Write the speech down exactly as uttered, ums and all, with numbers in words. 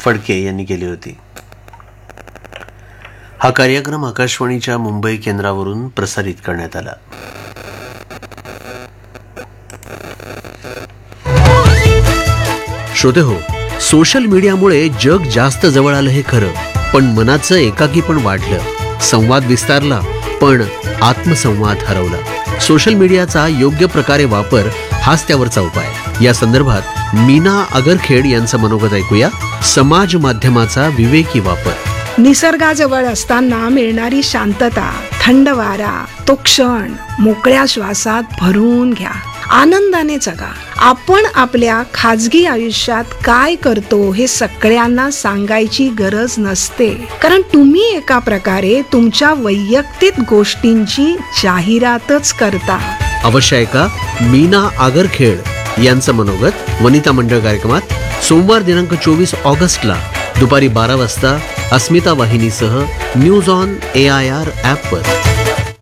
फडके यांनी केली होती. हा कार्यक्रम आकाशवाणीच्या मुंबई केंद्रावरून प्रसारित करण्यात आला. श्रोते हो, सोशल मीडियामुळे जग जास्त जवळ आलं हे खरं, पण मनाचं एकाकी पण वाढलं. संवाद विस्तारला, पण आत्मसंवाद हरवला. सोशल मीडियाचा योग्य प्रकारे वापर हाच त्यावरचा उपाय. या संदर्भात मीना आगरखेड यांचं मनोगत ऐकूया. समाज माध्यमाचा विवेकी वापर. निसर्गाजवळ असताना मिळणारी शांतता, थंड वारा, तो क्षण मोकळ्या श्वासात भरून घ्या. आनंदाने जगा. आपण आपल्या खाजगी आयुष्यात काय करतो हे सगळ्यांना सांगायची गरज नसते, कारण तुम्ही एका प्रकारे तुमच्या वैयक्तिक गोष्टींची जाहिरातच करता. अवश्य ऐका मीना आगरखेड यांचं मनोगत वनिता मंडळ कार्यक्रमात सोमवार दिनांक चोवीस ऑगस्टला दुपारी बारा वाजता अस्मिता वाहिनीसह news on A I R ॲपवर.